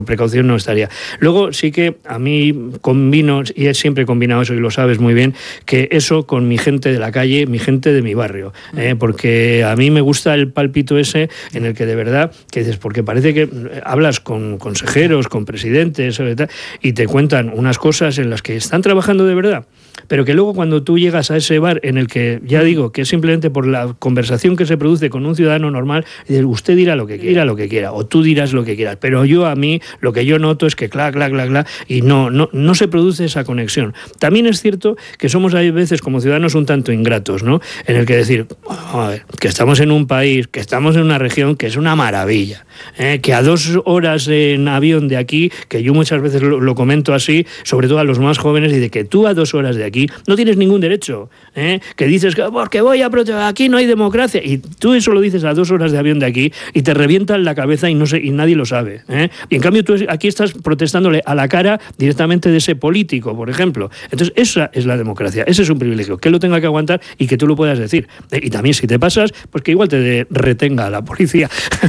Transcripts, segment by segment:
precaución no estaría. Luego sí que a mí combino, y he siempre combinado eso, y lo sabes muy bien, que eso con mi gente de la calle, mi gente de mi barrio, porque a mí me gusta el pálpito ese en el que de verdad, que dices, porque parece que hablas con consejeros, con presidentes, y te cuentan unas cosas en las que están trabajando de verdad, pero que luego cuando tú llegas a ese bar en el que, ya digo, que es simplemente por la conversación que se produce con un ciudadano normal, usted dirá lo que quiera, o tú dirás lo que quieras, pero a mí lo que yo noto es que clac, y no se produce esa conexión. También es cierto que somos a veces como ciudadanos un tanto ingratos, ¿no? En el que decir, a ver, que estamos en un país, que estamos en una región que es una maravilla, que a 2 horas en avión de aquí, que yo muchas veces lo comento así, sobre todo a los más jóvenes, y de que tú a 2 horas de aquí no tienes ningún derecho, que dices que porque voy a proteger, aquí no hay democracia, y tú eso lo dices a 2 horas de avión de aquí y te revientan la cabeza y nadie lo sabe, y en cambio tú aquí estás protestándole a la cara directamente de ese político, por ejemplo. Entonces esa es la democracia, ese es un privilegio, que él lo tenga que aguantar y que tú lo puedas decir, y también si te pasas, pues que igual te retenga la policía.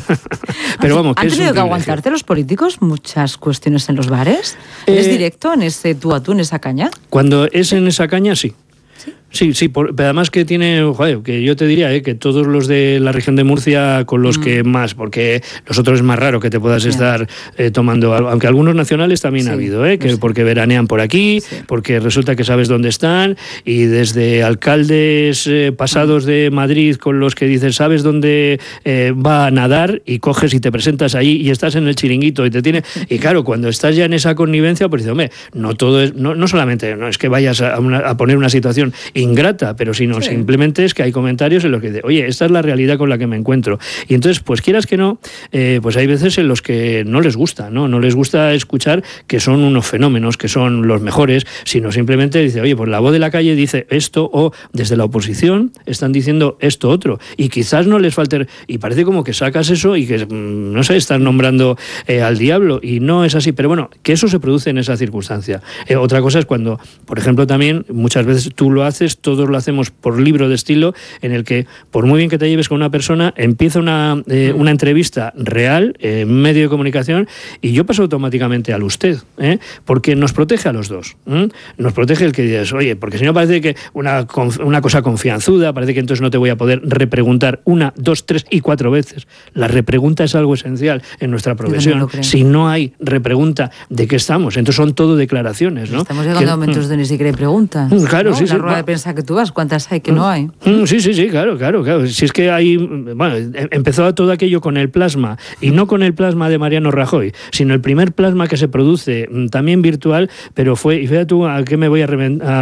Pero vamos, ¿Han tenido que aguantarte los políticos muchas cuestiones en los bares? ¿Es directo en ese tú a tú, en esa caña? Cuando es en esa caña, sí. Sí, pero además que tiene, que yo te diría que todos los de la región de Murcia con los que más, porque los otros es más raro que te puedas estar tomando, aunque algunos nacionales también ha habido, porque veranean por aquí, porque resulta que sabes dónde están, y desde alcaldes pasados de Madrid con los que dices, sabes dónde va a nadar, y coges y te presentas ahí y estás en el chiringuito y te tiene, y claro, cuando estás ya en esa connivencia, pues dices, hombre, no todo es, no solamente, no es que vayas a poner una situación ingrata, pero sino simplemente es que hay comentarios en los que dice, oye, esta es la realidad con la que me encuentro. Y entonces, pues quieras que no, pues hay veces en los que no les gusta, no les gusta escuchar que son unos fenómenos, que son los mejores, sino simplemente dice, oye, pues la voz de la calle dice esto, o desde la oposición están diciendo esto otro, y quizás no les falte, y parece como que sacas eso y que, no sé, están nombrando al diablo, y no es así, pero bueno, que eso se produce en esa circunstancia. Otra cosa es cuando, por ejemplo, también muchas veces tú lo haces, todos lo hacemos por libro de estilo, en el que, por muy bien que te lleves con una persona, empieza una entrevista real, medio de comunicación, y yo paso automáticamente al usted, porque nos protege a los dos. Nos protege el que dices, oye, porque si no parece que una cosa confianzuda, parece que entonces no te voy a poder repreguntar 1, 2, 3 y 4 veces. La repregunta es algo esencial en nuestra profesión. Si no hay repregunta, ¿de qué estamos? Entonces son todo declaraciones, ¿no? Estamos llegando a momentos de ni siquiera hay preguntas. Claro, ¿no? sí, la rueda de prensa que tú vas, ¿cuántas hay que no hay? Sí, claro. Si es que hay, bueno, empezó todo aquello con el plasma, y no con el plasma de Mariano Rajoy, sino el primer plasma que se produce, también virtual, pero fue, y fíjate tú a qué me voy a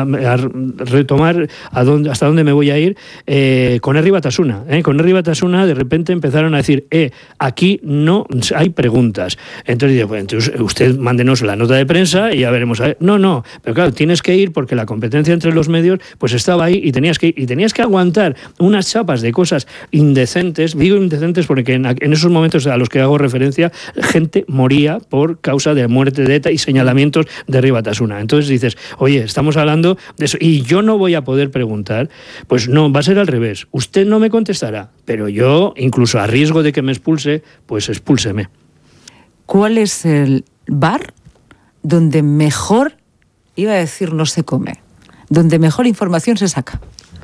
retomar, hasta dónde me voy a ir, con Herri Batasuna. Con Herri Batasuna de repente empezaron a decir, aquí no hay preguntas. Entonces dice, bueno, entonces usted mándenos la nota de prensa y ya veremos. No, pero claro, tienes que ir porque la competencia entre los medios pues estaba ahí, y tenías que aguantar unas chapas de cosas indecentes. Digo indecentes porque en esos momentos a los que hago referencia, gente moría por causa de muerte de ETA y señalamientos de Herri Batasuna. Entonces dices, oye, estamos hablando de eso y yo no voy a poder preguntar. Pues no, va a ser al revés. Usted no me contestará, pero yo, incluso a riesgo de que me expulse, pues expúlseme. ¿Cuál es el bar donde mejor, iba a decir no se come, donde mejor información se saca?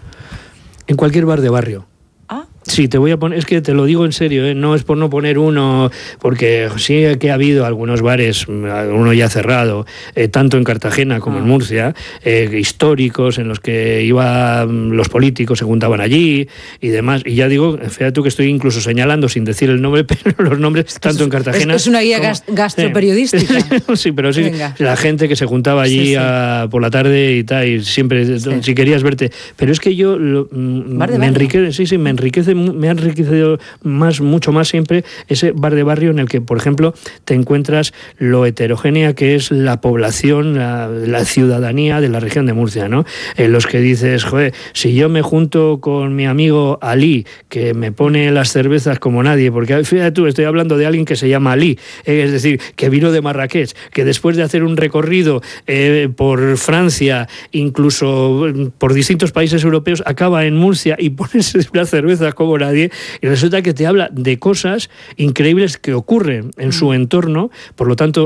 En cualquier bar de barrio. Sí, te voy a poner, es que te lo digo en serio, no es por no poner uno, porque sí que ha habido algunos bares, uno ya cerrado, tanto en Cartagena como en Murcia, históricos, en los que los políticos se juntaban allí y demás. Y ya digo, fíjate tú que estoy incluso señalando, sin decir el nombre, pero los nombres, tanto en Cartagena... Es una guía gastroperiodística. Sí, pero sí, la gente que se juntaba allí por la tarde y tal, y siempre, si querías verte. Pero es que yo me enriquece, me ha enriquecido mucho más siempre ese bar de barrio en el que, por ejemplo, te encuentras lo heterogénea que es la población, la ciudadanía de la región de Murcia, ¿no? En los que dices, joder, si yo me junto con mi amigo Ali, que me pone las cervezas como nadie, porque fíjate tú, estoy hablando de alguien que se llama Ali, es decir, que vino de Marrakech, que después de hacer un recorrido por Francia, incluso por distintos países europeos, acaba en Murcia y pones las cervezas como como nadie, y resulta que te habla de cosas increíbles que ocurren en su entorno, por lo tanto